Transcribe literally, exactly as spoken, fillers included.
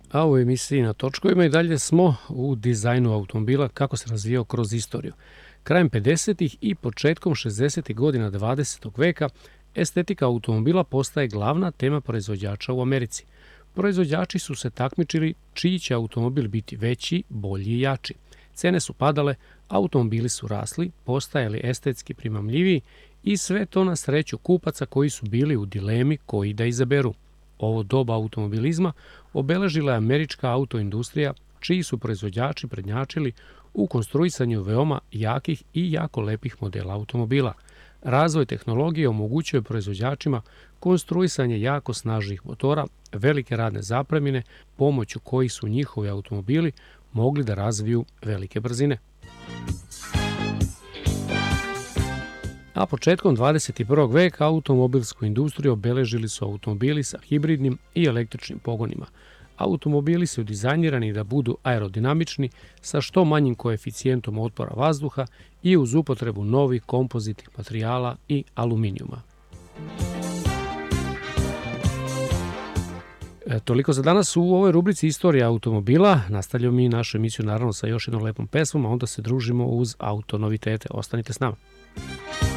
A u emisiji Na točkovima i dalje smo u dizajnu automobila kako se razvijao kroz istoriju. Krajem pedesetih i početkom šezdesetih godina dvadesetog veka estetika automobila postaje glavna tema proizvođača u Americi. Proizvođači su se takmičili čiji će automobil biti veći, bolji i jači. Cene su padale, automobili su rasli, postajali estetski primamljiviji i sve to na sreću kupaca koji su bili u dilemi koji da izaberu. Ovo doba automobilizma obeležila je američka autoindustrija, čiji su proizvođači prednjačili u konstruisanju veoma jakih i jako lepih modela automobila. Razvoj tehnologije omogućuje proizvođačima konstruisanje jako snažnih motora, velike radne zapremine, pomoću kojih su njihovi automobili mogli da razviju velike brzine. A početkom dvadeset prvog veka automobilsku industriju obeležili su automobili sa hibridnim i električnim pogonima. Automobili su dizajnirani da budu aerodinamični sa što manjim koeficijentom otpora vazduha i uz upotrebu novih kompozitnih materijala i aluminijuma. E, toliko za danas u ovoj rubrici Istorija automobila. Nastavljamo mi našu emisiju naravno sa još jednom lepom pesmom, a onda se družimo uz auto novitete. Ostanite s nama.